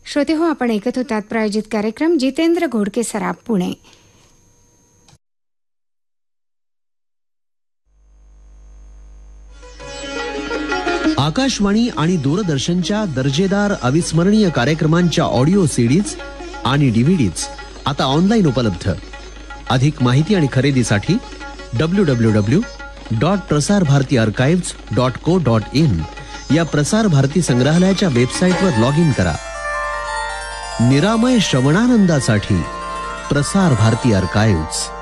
श्रोते हो, आपण ऐकत होतात प्रायोजित कार्यक्रम जितेंद्र घोडके सराफ पुणे. आकाशवाणी आणि दूरदर्शनच्या दर्जेदार अविस्मरणीय कार्यक्रमांच्या ऑडिओ सीडीज आणि डीव्हीडीज आता ऑनलाईन उपलब्ध. अधिक माहिती आणि खरेदीसाठी www.prasarbhartiarchives.co.in या प्रसार भारती संग्रहालयाच्या वेबसाईटवर लॉग इन करा. निरामय श्रवणानंदासाठी प्रसार भारती आर्काइव्ह्ज.